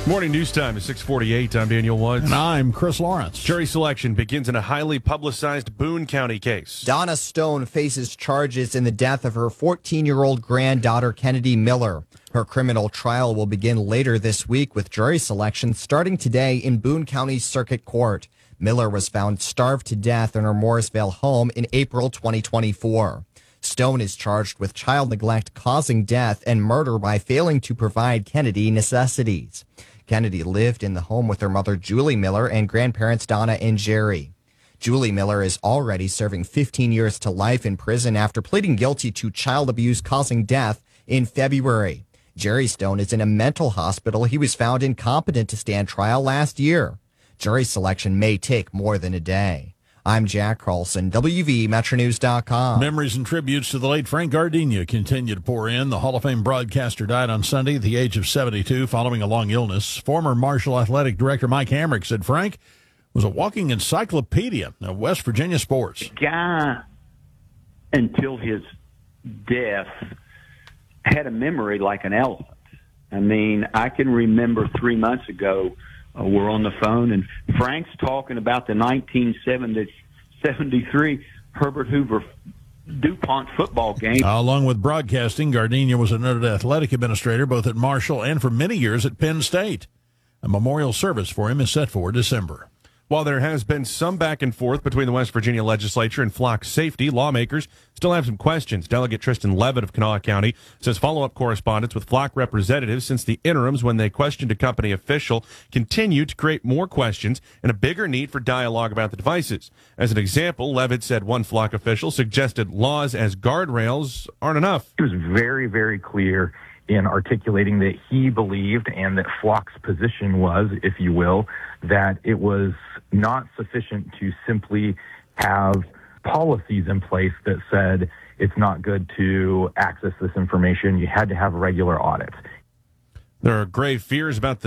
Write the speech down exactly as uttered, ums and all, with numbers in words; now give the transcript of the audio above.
Morning news time is six forty-eight. I'm Daniel Woods. And I'm Chris Lawrence. Jury selection begins in a highly publicized Boone County case. Donna Stone faces charges in the death of her fourteen-year-old granddaughter, Kennedy Miller. Her criminal trial will begin later this week with jury selection starting today in Boone County Circuit Court. Miller was found starved to death in her Morrisville home in April twenty twenty-four. Stone is charged with child neglect causing death and murder by failing to provide Kennedy necessities. Kennedy lived in the home with her mother, Julie Miller, and grandparents Donna and Jerry. Julie Miller is already serving fifteen years to life in prison after pleading guilty to child abuse causing death in February. Jerry Stone is in a mental hospital. He was found incompetent to stand trial last year. Jury selection may take more than a day. I'm Jack Carlson, W V Metro News dot com. Memories and tributes to the late Frank Gardenia continue to pour in. The Hall of Fame broadcaster died on Sunday at the age of seventy-two following a long illness. Former Marshall Athletic Director Mike Hamrick said Frank was a walking encyclopedia of West Virginia sports. Guy, until his death, had a memory like an elephant. I mean, I can remember three months ago, Uh, we're on the phone, and Frank's talking about the nineteen seventy-three Herbert Hoover DuPont football game. Uh, along with broadcasting, Gardenia was a noted athletic administrator both at Marshall and for many years at Penn State. A memorial service for him is set for December. While there has been some back and forth between the West Virginia legislature and flock safety, lawmakers still have some questions. Delegate Tristan Levitt of Kanawha County says follow-up correspondence with flock representatives since the interims when they questioned a company official continue to create more questions and a bigger need for dialogue about the devices. As an example, Levitt said one flock official suggested laws as guardrails aren't enough. He was very, very clear in articulating that he believed, and that Flock's position was, if you will, that it was not sufficient to simply have policies in place that said it's not good to access this information. You had to have regular audits. There are grave fears about the